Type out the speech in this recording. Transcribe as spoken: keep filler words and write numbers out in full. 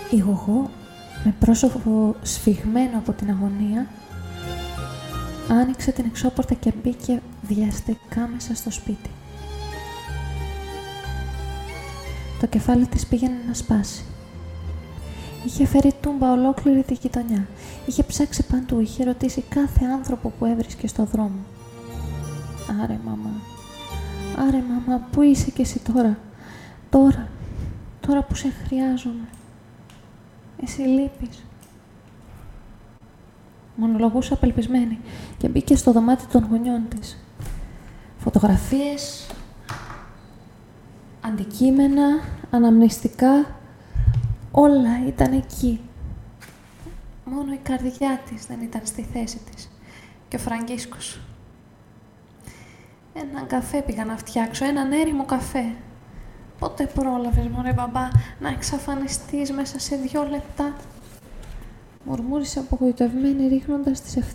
Η Γογό, με πρόσωπο σφιγμένο από την αγωνία, άνοιξε την εξώπορτα και μπήκε βιαστικά μέσα στο σπίτι. Το κεφάλι της πήγαινε να σπάσει. Είχε φέρει τούμπα ολόκληρη τη γειτονιά. Είχε ψάξει παντού, είχε ρωτήσει κάθε άνθρωπο που έβρισκε στο δρόμο. Άρε μαμά, άρε μαμά, πού είσαι κι εσύ τώρα, τώρα, τώρα που σε χρειάζομαι. Εσύ λείπεις. Μονολογούσε απελπισμένη και μπήκε στο δωμάτι των γονιών της. Φωτογραφίες, αντικείμενα, αναμνηστικά, όλα ήταν εκεί. Μόνο η καρδιά της δεν ήταν στη θέση της. Και ο Φραγκίσκος. Έναν καφέ πήγα να φτιάξω, έναν έρημο καφέ. Πότε πρόλαβες, μωρέ μπαμπά, να εξαφανιστείς μέσα σε δυο λεπτά? Μουρμούρισε απογοητευμένη, ρίχνοντας τις